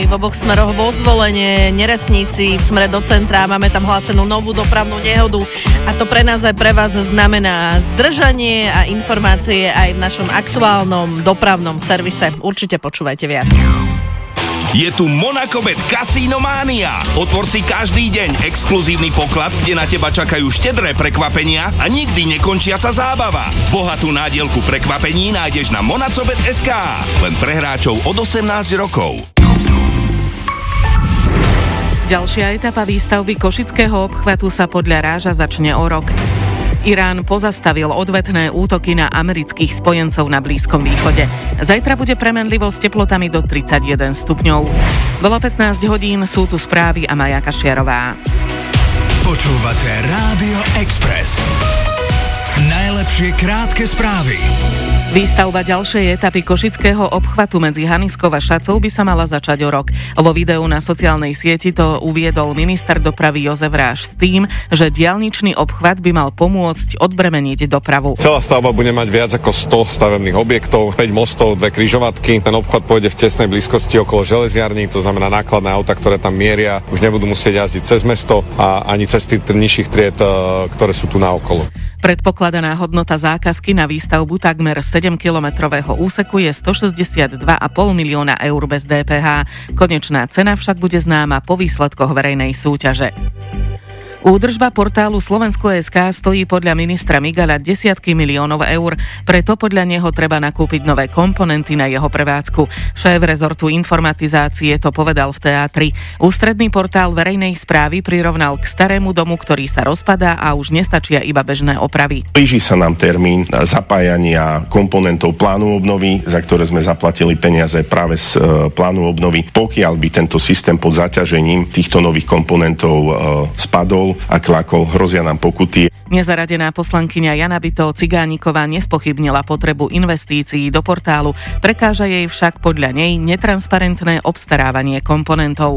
V oboch smeroch vo Zvolenie, Neresníci, v smere do centra máme tam hlásenú novú dopravnú nehodu a to pre nás aj pre vás znamená zdržanie a informácie aj v našom aktuálnom dopravnom servise. Určite počúvajte viac. Je tu Monacobet Casino Mania. Otvor si každý deň exkluzívny poklad, kde na teba čakajú štedré prekvapenia a nikdy nekončiaca zábava. Bohatú nádielku prekvapení nájdeš na monacobet.sk. Len pre hráčov od 18 rokov. Ďalšia etapa výstavby Košického obchvatu sa podľa Ráža začne o rok. Irán pozastavil odvetné útoky na amerických spojencov na Blízkom východe. Zajtra bude premenlivo s teplotami do 31 stupňov. Bolo 15 hodín, sú tu správy a Maja Kašiarová. Počúvate Rádio Express. Najlepšie krátke správy. Výstavba ďalšej etapy Košického obchvatu medzi Haniskou a Šacou by sa mala začať o rok. Vo videu na sociálnej sieti to uviedol minister dopravy Jozef Ráš s tým, že diaľničný obchvat by mal pomôcť odbremeniť dopravu. Celá stavba bude mať viac ako 100 stavebných objektov, 5 mostov, 2 križovatky. Ten obchvat pôjde v tesnej blízkosti okolo železiarní, to znamená nákladné auta, ktoré tam mieria, už nebudú musieť jazdiť cez mesto a ani cez tých nižších tried, ktoré sú tu naokolo. Predpokladaná hodnota zákazky na výstavbu takmer 7-kilometrového úseku je 162,5 milióna eur bez DPH. Konečná cena však bude známa po výsledkoch verejnej súťaže. Údržba portálu Slovensko.sk stojí podľa ministra Migala desiatky miliónov eur, preto podľa neho treba nakúpiť nové komponenty na jeho prevádzku. Šéf rezortu informatizácie to povedal v teatri. Ústredný portál verejnej správy prirovnal k starému domu, ktorý sa rozpadá a už nestačia iba bežné opravy. Blíži sa nám termín zapájania komponentov plánu obnovy, za ktoré sme zaplatili peniaze práve z plánu obnovy. Pokiaľ by tento systém pod zaťažením týchto nových komponentov spadol a klakol, hrozia nám pokuty. Nezaradená poslankyňa Jana Bytov-Cigániková nespochybnila potrebu investícií do portálu, prekáža jej však podľa nej netransparentné obstarávanie komponentov.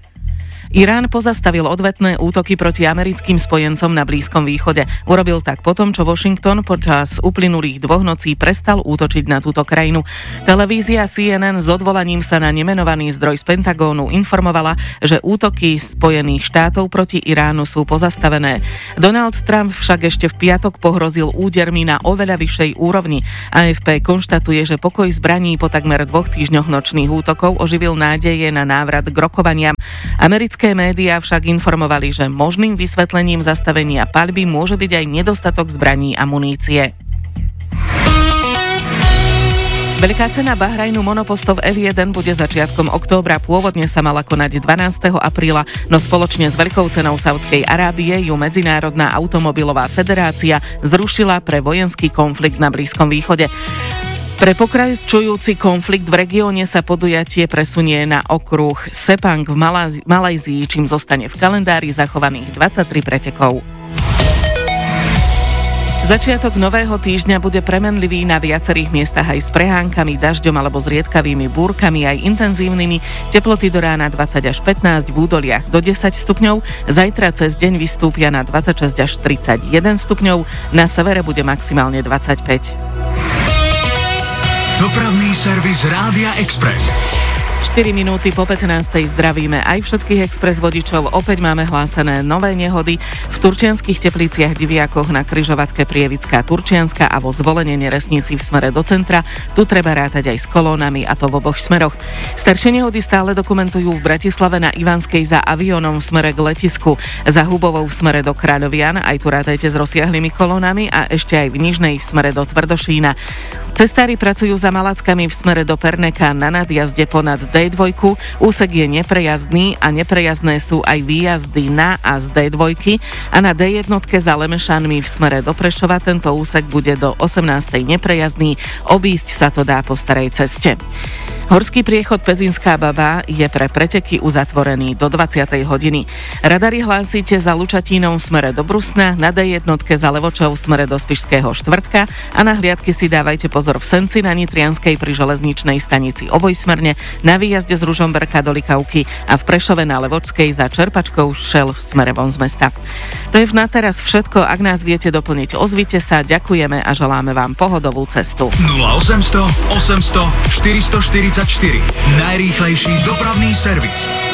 Irán pozastavil odvetné útoky proti americkým spojencom na Blízkom východe. Urobil tak potom, čo Washington počas uplynulých 2 nocí prestal útočiť na túto krajinu. Televízia CNN s odvolaním sa na nemenovaný zdroj z Pentagónu informovala, že útoky Spojených štátov proti Iránu sú pozastavené. Donald Trump však ešte v piatok pohrozil údermi na oveľa vyššej úrovni. AFP konštatuje, že pokoj zbraní po takmer 2 týždňoch nočných útokov oživil nádeje na návrat k rokovaniam. Americké médiá však informovali, že možným vysvetlením zastavenia paľby môže byť aj nedostatok zbraní a munície. Veľká cena Bahrajnu monopostov F1 bude začiatkom októbra. Pôvodne sa mala konať 12. apríla, no spoločne s Veľkou cenou Saudskej Arábie ju Medzinárodná automobilová federácia zrušila pre vojenský konflikt na Blízkom východe. Pre pokračujúci konflikt v regióne sa podujatie presunie na okruh Sepang v Malajzii, čím zostane v kalendári zachovaných 23 pretekov. Začiatok nového týždňa bude premenlivý na viacerých miestach aj s prehánkami, dažďom alebo zriedkavými búrkami, aj intenzívnymi. Teploty do rána 20 až 15, v údoliach do 10 stupňov. Zajtra cez deň vystúpia na 26 až 31 stupňov, na severe bude maximálne 25. Dopravný servis Rádia Express. 4 minúty po 15. zdravíme aj všetkých Express vodičov. Opäť máme hlásené nové nehody v Turčianskych Tepliciach, Diviakoch, na križovatke Prievická Turčianska a vo Zvolenie Neresníci v smere do centra. Tu treba rátať aj s kolónami, a to v oboch smeroch. Staršie nehody stále dokumentujú v Bratislave na Ivanskej za Avionom v smere k letisku, za Hubovou v smere do Kráľovian, aj tu rátajte s rozsiahlymi kolónami, a ešte aj v Nižnej v smere do Tvrdošína. Cestári pracujú za Malackami v smere do Perneka na nadjazde ponad D2. Úsek je neprejazdný a neprejazdné sú aj výjazdy na a z D2 a na D1 za Lemešanmi v smere do Prešova tento úsek bude do 18. neprejazdný. Obísť sa to dá po starej ceste. Horský priechod Pezinská Baba je pre preteky uzatvorený do 20. hodiny. Radary hlásite za Lučatínom v smere do Brusna, na D1 za Levočov v smere do Spišského štvrtka a na hliadky si dávajte pozor v Senci, na Nitrianskej pri železničnej stanici obojsmerne, na výjazde jazde z Ružomberka do Likavky a v Prešove na Levočskej za čerpačkou šel v smere von z mesta. To je na teraz všetko. Ak nás viete doplniť, ozvite sa, ďakujeme a želáme vám pohodovú cestu. 0800 800 444. Najrýchlejší dopravný servis.